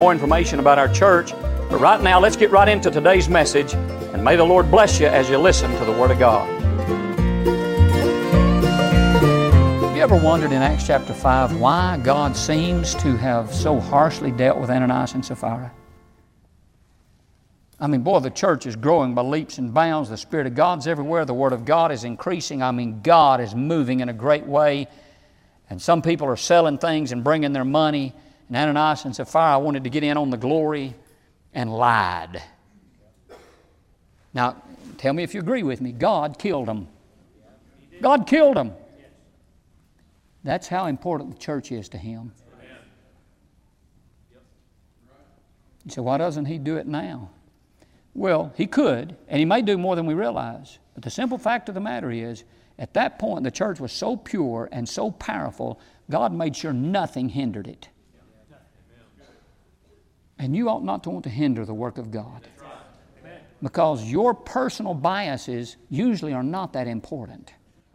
more information about our church. But right now, let's get right into today's message, and may the Lord bless you as you listen to the Word of God. Have you ever wondered in Acts chapter 5 why God seems to have so harshly dealt with Ananias and Sapphira? I mean, boy, the church is growing by leaps and bounds. The Spirit of God's everywhere. The Word of God is increasing. I mean, God is moving in a great way. And some people are selling things and bringing their money. And Ananias and Sapphira wanted to get in on the glory and lied. Now, tell me if you agree with me. God killed them. God killed them. That's how important the church is to Him. You say, why doesn't He do it now? Well, He could, and He may do more than we realize. But the simple fact of the matter is, at that point, the church was so pure and so powerful, God made sure nothing hindered it. And you ought not to want to hinder the work of God, because your personal biases usually are not that important.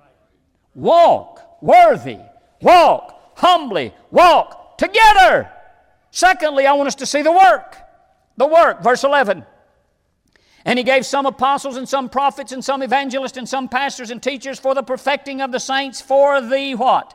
Walk worthy, walk humbly, walk together. Secondly, I want us to see the work. The work, verse 11. And He gave some apostles and some prophets and some evangelists and some pastors and teachers for the perfecting of the saints, for the what?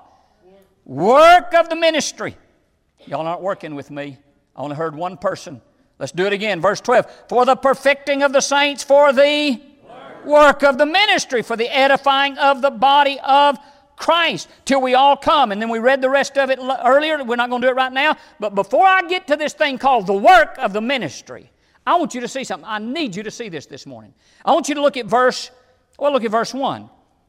Work of the ministry. Y'all aren't working with me. I only heard one person. Let's do it again. Verse 12. For the perfecting of the saints, for the work of the ministry, for the edifying of the body of Christ, till we all come. And then we read the rest of it earlier. We're not going to do it right now. But before I get to this thing called the work of the ministry, I want you to see something. I need you to see this morning. I want you to look at verse 1.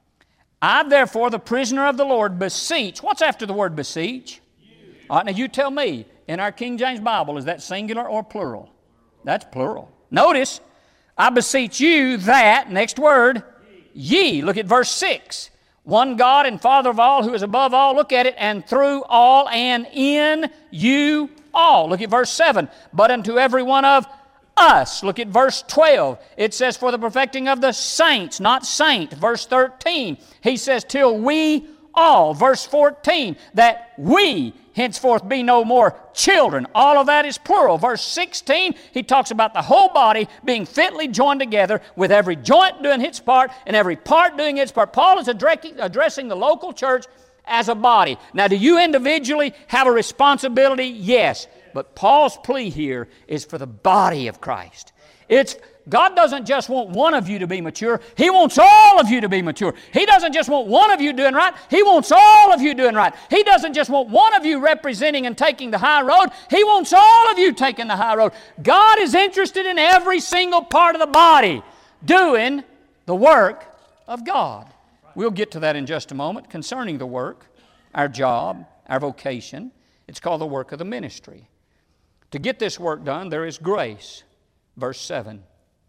I, therefore, the prisoner of the Lord, beseech. What's after the word beseech? All right, now you tell me, in our King James Bible, is that singular or plural? That's plural. Notice, I beseech you that, next word, ye. Look at verse 6. One God and Father of all, who is above all, look at it, and through all and in you all. Look at verse 7. But unto every one of us. Look at verse 12. It says, for the perfecting of the saints, not saint. Verse 13, he says, till we all. Verse 14, that we henceforth be no more children. All of that is plural. Verse 16, he talks about the whole body being fitly joined together, with every joint doing its part and every part doing its part. Paul is addressing the local church as a body. Now, do you individually have a responsibility? Yes. But Paul's plea here is for the body of Christ. God doesn't just want one of you to be mature. He wants all of you to be mature. He doesn't just want one of you doing right. He wants all of you doing right. He doesn't just want one of you representing and taking the high road. He wants all of you taking the high road. God is interested in every single part of the body doing the work of God. We'll get to that in just a moment concerning the work, our job, our vocation. It's called the work of the ministry. To get this work done, there is grace. Verse 7.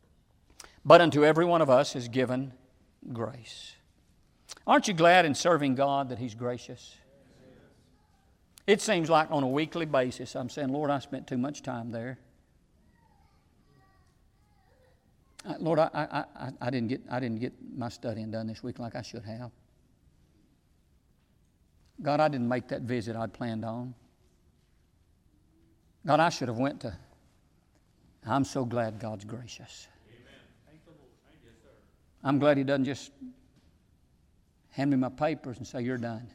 But unto every one of us is given grace. Aren't you glad in serving God that He's gracious? It seems like on a weekly basis I'm saying, Lord, I spent too much time there. Lord, I didn't get my studying done this week like I should have. God, I didn't make that visit I'd planned on. God, I should have went to. I'm so glad God's gracious. I'm glad He doesn't just hand me my papers and say, you're done.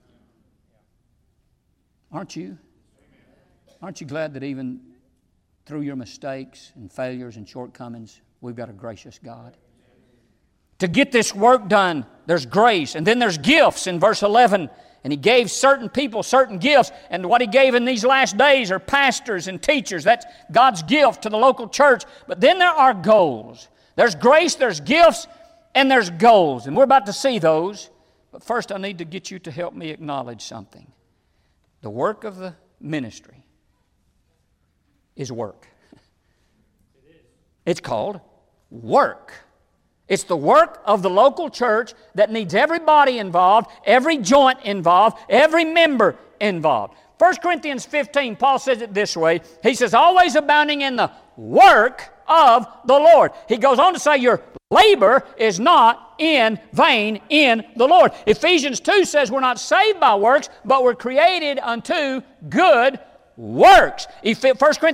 Aren't you? Aren't you glad that even through your mistakes and failures and shortcomings, we've got a gracious God? To get this work done, there's grace. And then there's gifts in verse 11. And He gave certain people certain gifts. And what He gave in these last days are pastors and teachers. That's God's gift to the local church. But then there are goals. There's grace, there's gifts, and there's goals. And we're about to see those. But first I need to get you to help me acknowledge something. The work of the ministry is work. It's called work. It's the work of the local church that needs everybody involved, every joint involved, every member involved. 1 Corinthians 15, Paul says it this way. He says, always abounding in the work of the Lord. He goes on to say, your labor is not in vain in the Lord. Ephesians 2 says we're not saved by works, but we're created unto good works. 1 Corinthians